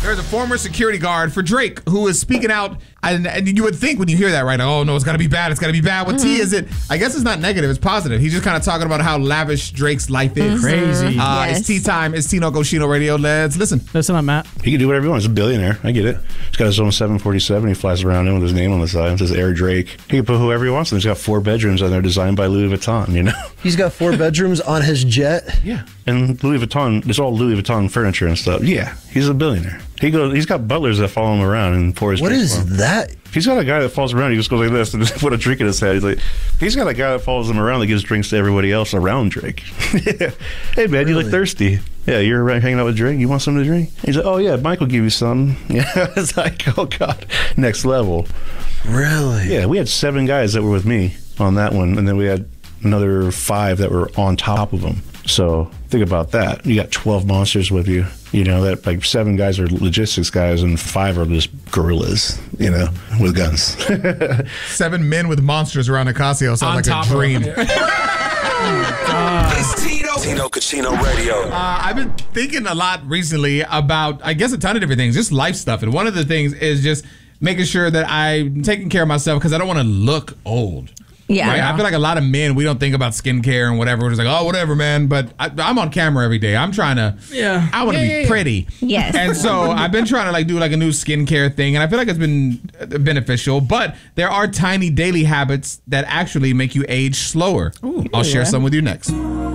There's a former security guard for Drake who is speaking out, and you would think when you hear that, right? Oh no, it's gotta be bad. It's gotta be bad. What tea is it? I guess it's not negative. It's positive. He's just kind of talking about how lavish Drake's life is. Crazy. It's tea time. It's Tino Cochino Radio. Let's listen. Listen up, Matt. He can do whatever he wants. He's a billionaire. I get it. He's got his own 747. He flies around in with his name on the side. It says Air Drake. He can put whoever he wants. And he's got 4 bedrooms and they're designed by Louis Vuitton, you know? He's got 4 bedrooms on his jet. Yeah. And Louis Vuitton, it's all Louis Vuitton furniture and stuff. Yeah. He's a billionaire. He's got butlers that follow him around and pour his What drinks is for him. that? He's got a guy that follows around. He just goes like this and just put a drink in his head. He's got a guy that follows him around that gives drinks to everybody else around Drake. Hey, man, you look thirsty. Yeah, you're hanging out with Drake. You want something to drink? He's like, oh, yeah, Mike will give you some. Yeah, it's like, oh, God, next level. Really? Yeah, we had 7 guys that were with me on that one, and then we had another 5 that were on top of them. So think about that. You got 12 monsters with you. You know, that like 7 guys are logistics guys and 5 are just gorillas, you know, with guns. 7 men with monsters around Ocasio sounds like a dream. It's Tino Cochino Radio. I've been thinking a lot recently about, I guess, a ton of different things, just life stuff. And one of the things is just making sure that I'm taking care of myself because I don't want to look old. Yeah. Right? I feel like a lot of men, we don't think about skincare and whatever. We're just like, oh, whatever, man. But I'm on camera every day. I'm trying to, I want to be pretty. Yes. And so I've been trying to like do like a new skincare thing. And I feel like it's been beneficial. But there are tiny daily habits that actually make you age slower. I'll share some with you next.